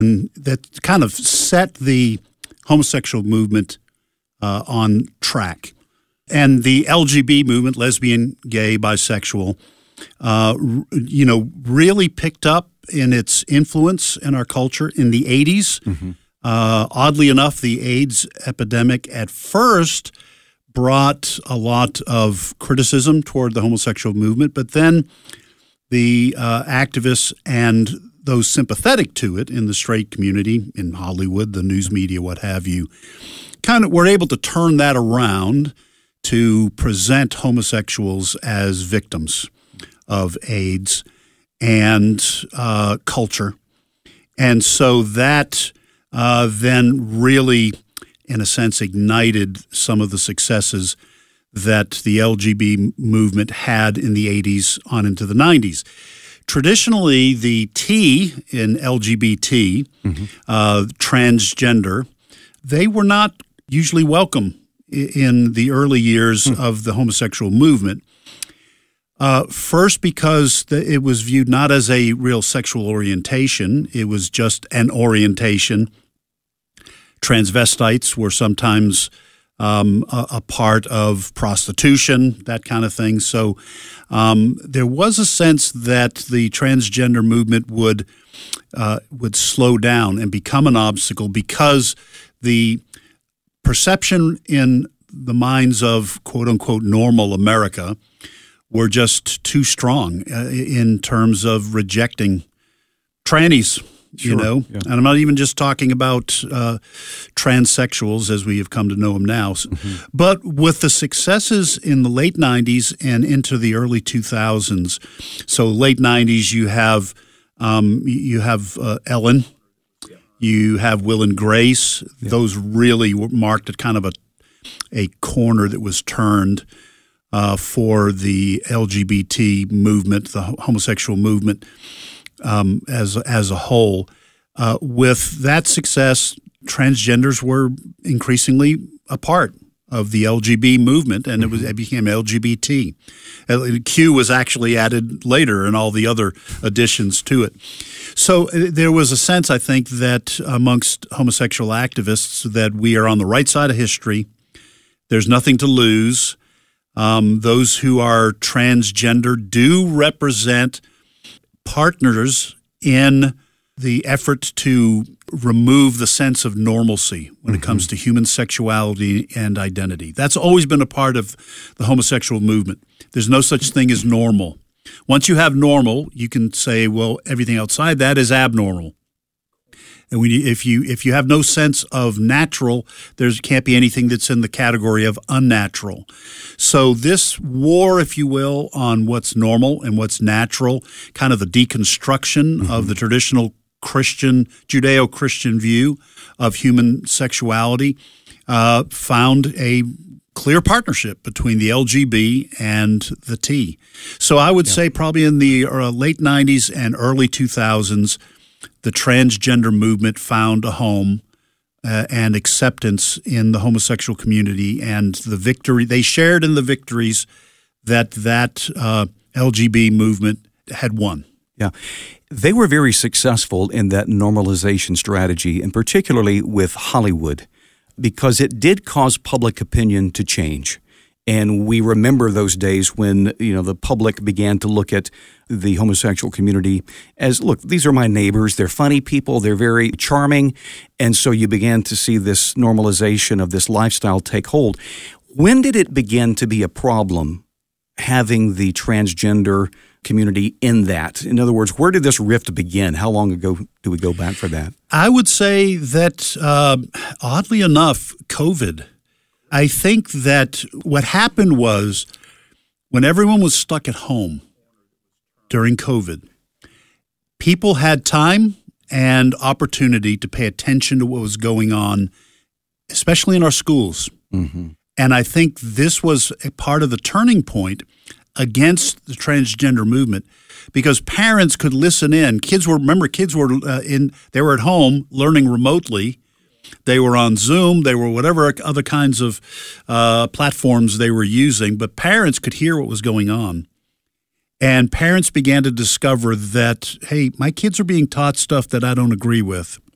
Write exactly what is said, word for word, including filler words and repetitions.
gotten, that kind of set the homosexual movement uh, on track. And the L G B movement, lesbian, gay, bisexual, uh, you know, really picked up in its influence in our culture in the eighties. Mm-hmm. Uh, oddly enough, the AIDS epidemic at first brought a lot of criticism toward the homosexual movement, but then the uh, activists and those sympathetic to it in the straight community, in Hollywood, the news media, what have you, kind of were able to turn that around to present homosexuals as victims of AIDS and uh, culture. And so that uh, then really, in a sense, ignited some of the successes that the L G B movement had in the eighties on into the nineties. Traditionally, the T in L G B T, mm-hmm. uh, transgender, they were not usually welcome in the early years mm. of the homosexual movement. Uh, first, because the, it was viewed not as a real sexual orientation, it was just an orientation. Transvestites were sometimes um, a, a part of prostitution, that kind of thing. So um, there was a sense that the transgender movement would uh, would slow down and become an obstacle because the perception in the minds of quote-unquote normal America were just too strong uh, in terms of rejecting trannies, sure, you know. Yeah. And I'm not even just talking about uh, transsexuals as we have come to know them now. Mm-hmm. But with the successes in the late nineties and into the early two thousands, so late nineties you have um, you have uh, Ellen, you have Will and Grace. Yeah. Those really marked a kind of a a corner that was turned uh, for the L G B T movement, the homosexual movement um, as as a whole. Uh, with that success, transgenders were increasingly a part of the L G B movement, and mm-hmm. it was it became L G B T. Q was actually added later, and all the other additions to it. So uh, there was a sense, I think, that amongst homosexual activists that we are on the right side of history. There's nothing to lose. Um, those who are transgender do represent partners in the effort to remove the sense of normalcy when mm-hmm. it comes to human sexuality and identity. That's always been a part of the homosexual movement. There's no such thing as normal. Once you have normal, you can say, well, everything outside that is abnormal. And we, if you if you have no sense of natural, there can't be anything that's in the category of unnatural. So this war, if you will, on what's normal and what's natural, kind of the deconstruction mm-hmm. of the traditional Christian, Judeo-Christian view of human sexuality, uh, found a clear partnership between the L G B and the T. So I would yeah. say probably in the uh, late nineties and early two thousands, the transgender movement found a home uh, and acceptance in the homosexual community, and the victory they shared in the victories that that uh, L G B movement had won. Yeah. They were very successful in that normalization strategy, and particularly with Hollywood, because it did cause public opinion to change. And we remember those days when, you know, the public began to look at the homosexual community as, look, these are my neighbors. They're funny people. They're very charming. And so you began to see this normalization of this lifestyle take hold. When did it begin to be a problem having the transgender community in that? In other words, where did this rift begin? How long ago do we go back for that? I would say that, uh, oddly enough, COVID. I think that what happened was when everyone was stuck at home during COVID, people had time and opportunity to pay attention to what was going on, especially in our schools. Mm-hmm. And I think this was a part of the turning point against the transgender movement, because parents could listen in. Kids were, remember, kids were uh, in, they were at home learning remotely. They were on Zoom. They were whatever other kinds of uh, platforms they were using. But parents could hear what was going on. And parents began to discover that, hey, my kids are being taught stuff that I don't agree with.